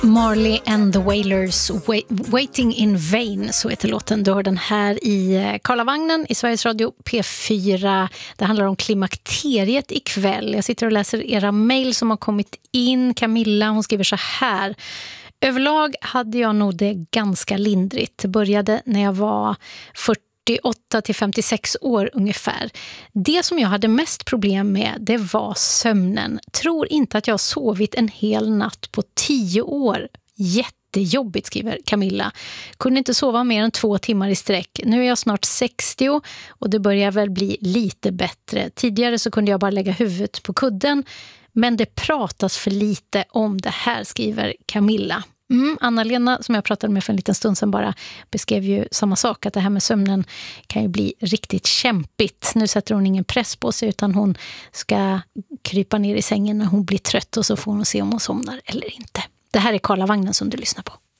Marley and the Wailers, Waiting in Vain, så heter låten. Du hör den här i Karlavagnen i Sveriges Radio P4. Det handlar om klimakteriet ikväll. Jag sitter och läser era mejl som har kommit in. Camilla, hon skriver så här: överlag hade jag nog det ganska lindrigt. Det började när jag var 48 till 56 år ungefär. Det som jag hade mest problem med, det var sömnen. Tror inte att jag har sovit en hel natt på 10 år. Jättejobbigt, skriver Camilla. Kunde inte sova mer än 2 timmar i sträck. Nu är jag snart 60 och det börjar väl bli lite bättre. Tidigare så kunde jag bara lägga huvudet på kudden, men det pratas för lite om det här, skriver Camilla. Anna-Lena, som jag pratade med för en liten stund sedan, bara beskrev ju samma sak, att det här med sömnen kan ju bli riktigt kämpigt. Nu sätter hon ingen press på sig, utan hon ska krypa ner i sängen när hon blir trött och så får hon se om hon somnar eller inte. Det här är Karlavagnen som du lyssnar på.